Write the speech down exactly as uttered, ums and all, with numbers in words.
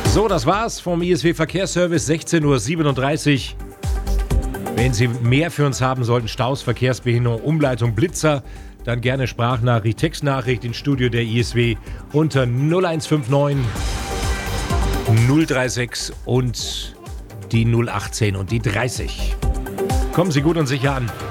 So, das war's vom I S W Verkehrsservice, sechzehn Uhr siebenunddreißig. Wenn Sie mehr für uns haben sollten, Staus, Verkehrsbehinderung, Umleitung, Blitzer, dann gerne Sprachnachricht, Textnachricht ins Studio der I S W unter null eins fünf neun null drei sechs und die null achtzehn und die dreißig. Kommen Sie gut und sicher an.